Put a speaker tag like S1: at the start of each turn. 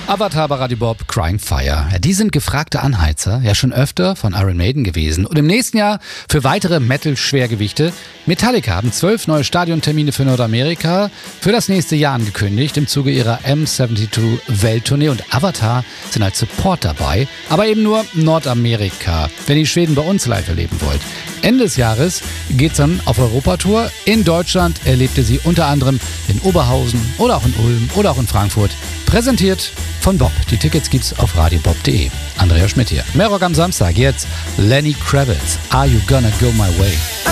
S1: Avatar bei Radio Bob, Crying Fire. Ja, die sind gefragte Anheizer, ja schon öfter von Iron Maiden gewesen. Und im nächsten Jahr für weitere Metal-Schwergewichte. Metallica haben 12 neue Stadiontermine für Nordamerika für das nächste Jahr angekündigt im Zuge ihrer M72-Welttournee. Und Avatar sind als Support dabei, aber eben nur Nordamerika, wenn ihr Schweden bei uns live erleben wollt. Ende des Jahres geht's dann auf Europatour. In Deutschland erlebte sie unter anderem in Oberhausen oder auch in Ulm oder auch in Frankfurt. Präsentiert von Bob. Die Tickets gibt's auf radiobob.de. Andrea Schmidt hier. Mehr Rock am Samstag. Jetzt Lenny Kravitz. Are You Gonna Go My Way?